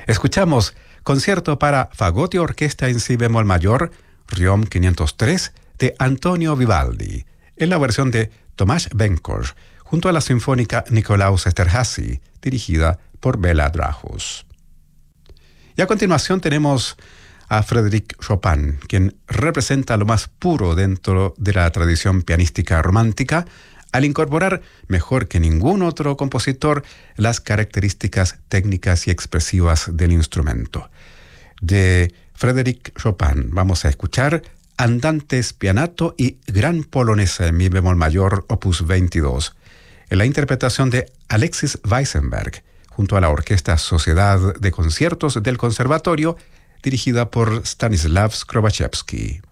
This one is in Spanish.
Escuchamos Concierto para fagot y orquesta en si bemol mayor, Riom 503, de Antonio Vivaldi, en la versión de Tomasz Benkosz, junto a la sinfónica Nikolaus Esterházy, dirigida por Béla Drahus. Y a continuación tenemos a Frédéric Chopin, quien representa lo más puro dentro de la tradición pianística romántica, al incorporar, mejor que ningún otro compositor, las características técnicas y expresivas del instrumento. De Frédéric Chopin vamos a escuchar Andante Spianato y Gran Polonesa en mi bemol mayor, opus 22, en la interpretación de Alexis Weissenberg, junto a la Orquesta Sociedad de Conciertos del Conservatorio, dirigida por Stanislav Skrobachevsky.